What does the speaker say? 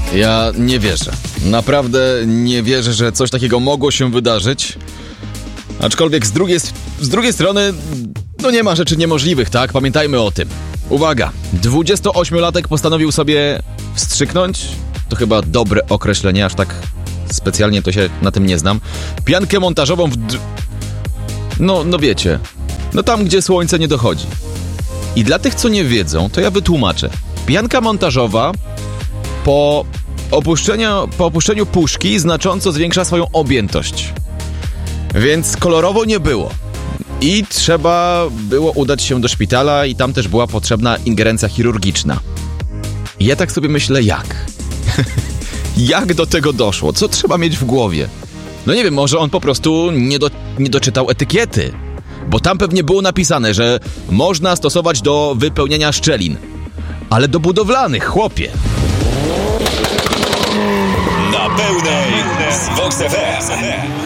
Ja nie wierzę. Naprawdę nie wierzę, że coś takiego mogło się wydarzyć. Aczkolwiek z drugiej strony, no nie ma rzeczy niemożliwych, tak? Pamiętajmy o tym. Uwaga, 28-latek postanowił sobie wstrzyknąć, to chyba dobre określenie, aż tak specjalnie to się na tym nie znam, piankę montażową no wiecie, no tam, gdzie słońce nie dochodzi. I dla tych, co nie wiedzą, to ja wytłumaczę. Pianka montażowa po opuszczeniu puszki znacząco zwiększa swoją objętość. Więc kolorowo nie było. I trzeba było udać się do szpitala i tam też była potrzebna ingerencja chirurgiczna. I ja tak sobie myślę, jak? Jak do tego doszło? Co trzeba mieć w głowie? No nie wiem, może on po prostu nie doczytał etykiety. Bo tam pewnie było napisane, że można stosować do wypełniania szczelin. Ale do budowlanych, chłopie. Na pełnej z Vox FM.